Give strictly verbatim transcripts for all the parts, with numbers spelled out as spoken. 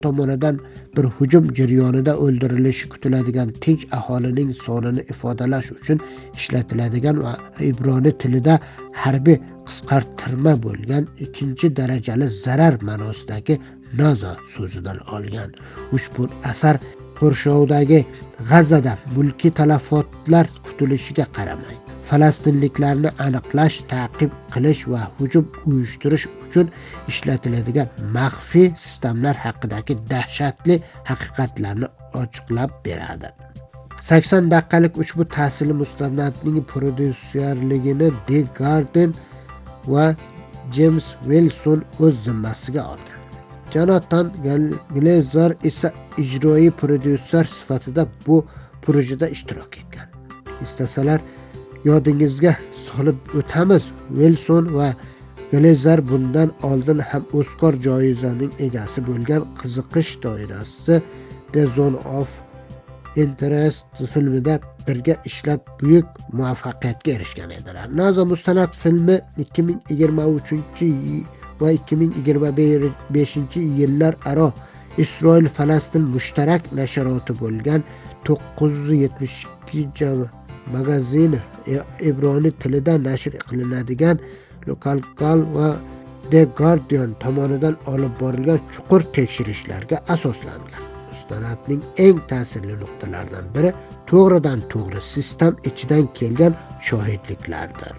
tomonidan bir hujum jarayonida o'ldirilishi kutiladigan tinch aholining sonini ifodalash uchun ishlatiladigan va ibroniy tilida harbiy qisqartirma bo'lgan ikkinchi darajali zarar ma'nosidagi nazo so'zidan olgan. Ushbu asar Qurshovdagi G'azada mulkiy talafotlar kutilishiga qaramay, falastinliklarni aniqlash, ta'qib qilish va hujum uyushtirish uchun ishlatiladigan maxfiy sistemlar haqidagi dahshatli haqiqatlarni ochiqlab beradi. sakson daqiqalik ushbu ta'sirli mustanadning prodyuserligini The Guardian va James Wilson o'z zimmasiga olgan. Jonathan Glazer esa ijroiy prodyuser sifatida bu projeda ishtirok etgan. Istasalar yodingizga solib o'tamiz, Wilson va Glazer bundan oldin ham Oscar joyizasining egasi bo'lgan Qiziqish doirasi The Zone of Interest filmida birga ishlab buyuk muvaffaqiyatga erishgan edilar. Nazo mustanad filmi ikki ming yigirma uchinchi va ikki ming yigirma beshinchi yillar aro Isroil-Falastin mushtarak nashriyoti bo'lgan to'qqiz yuz yetmish ikki magazini ibroniy tilida nashr qilinadigan Local va The Guardian tomonidan olib borilgan chuqur tekshirishlarga asoslangan. Mustanadning eng ta'sirli nuqtalaridan biri to'g'ridan to'g'ri sistem ichidan kelgan shohidliklardir.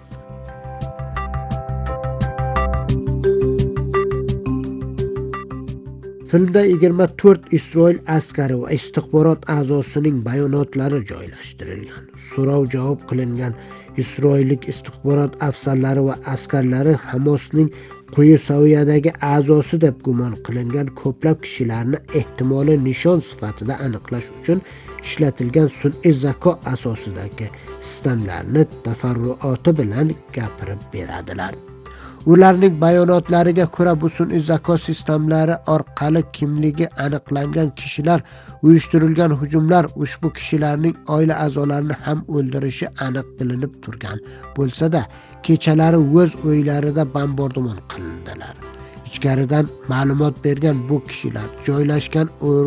Filmda yigirma to'rt Isroil askari va istixborot a'zosining bayonotlari joylashtirilgan. So'rov-javob qilingan Isroillik istixborot afsarlari va askarlari Hamosning quyi saviyadagi a'zosi deb gumon qilingan ko'plab kishilarni ehtimoliy nishon sifatida aniqlash uchun ishlatilgan sun'iy zako asosidagi sistemlarni tafarruoti bilan gapirib beradilar. Ularning bayonotlariga ko'ra bu sun'iy zako sistemlari orqali kimligi aniqlangan kishilar, uyushtirilgan hujumlar, ushbu kishilarning oila a'zolarini ham o'ldirishi aniq bilinib turgan bo'lsa-da, kechalari o'z uylarida bombardimon qilindilar. Ichkaridan ma'lumot bergan bu kishilar joylashgan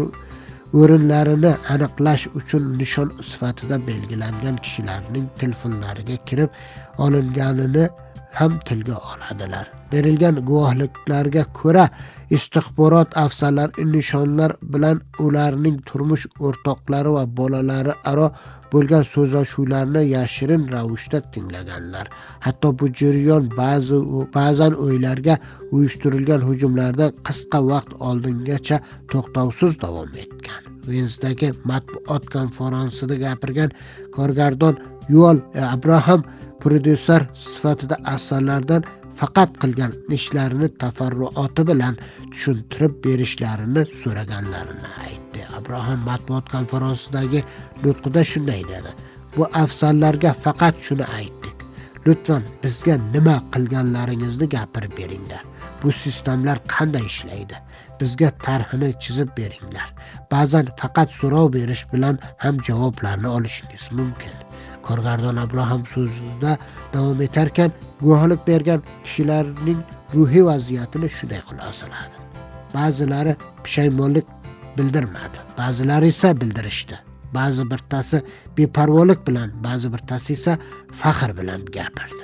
o'rinlarini aniqlash uchun nishon sifatida belgilangan kishilarning telefonlariga kirib olinganini ham tilga oladilar. Berilgan guvohliklarga ko'ra istixborot afsarlari nishonlar bilan ularning turmush o'rtoqlari va bolalari aro bo'lgan so'zlashuvlarni yashirin ravishda tinglaganlar. Hatto bu jarayon ba'zi ba'zan uylarga uyushtirilgan hujumlardan qisqa vaqt oldingacha to'xtovsiz davom etgan. Vensdagi matbuot konferensiyasida gapirgan korgardon Yuval Abraham prodyuser sifatida asarlardan faqat qilgan ishlarini tafarruoti bilan tushuntirib berishlarini so'raganlarini aytdi. Abraham matbuot konferensiyasidagi nutqida shunday dedi: "Bu afsonlarga faqat shuni aytdik. Lutfan bizga nima qilganlaringizni gapirib beringlar. Bu sistemlar qanday ishlaydi? Bizga tarhini chizib beringlar. Ba'zan faqat so'rov berish bilan ham javoblarni olishingiz mumkin." Korgardon Abraham so'zida davom etarkan, guvohlik bergan kishilarning ruhiy vaziyatini shunday xulosaladi: ba'zilari pushaymonlik bildirmadi, ba'zilari esa bildirishdi. Ba'zi birtasi beparvolik bilan, ba'zi birtasi esa faxr bilan gapirdi.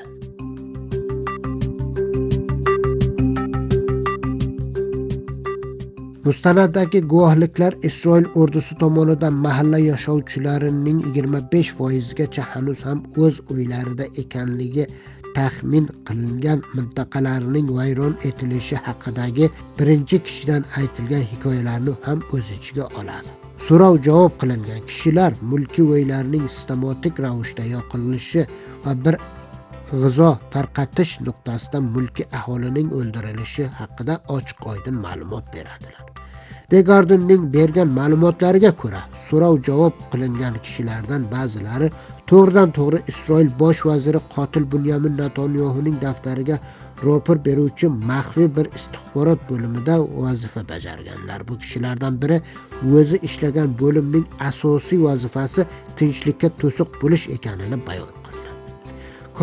Mustanaddagi guvohliklar Isroil ordusi tomonidan mahalla yashovchilarining yigirma besh foizigacha hanuz ham o'z uylarida ekanligi taxmin qilingan mintaqalarning vayron etilishi haqidagi birinchi kishidan aytilgan hikoyalarni ham o'z ichiga oladi. So'rov-javob qilingan kishilar mulkiy uylarning sistematik ravishda yoqilishi va bir g'izo tarqatish nuqtasida mulkiy aholining o'ldirilishi haqida ochiq-oydin ma'lumot beradilar. The Guardian'ning bergan ma'lumotlariga ko'ra, so'rov-javob qilingan kishilardan ba'zilari to'g'ridan to'g'ri Isroil bosh vaziri qotil Bunyamin Netanyahuning daftariga rapor beruvchi maxfiy bir istixborot bo'limida vazifa bajarganlar. Bu kishilardan biri o'zi ishlagan bo'limning asosiy vazifasi tinchlikka to'siq bo'lish ekanini bayon qildi.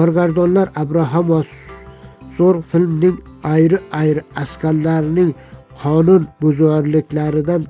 Korgardonlar Abraham va So'r filmning ayri-ayri askarlarining qonun buzarliklaridan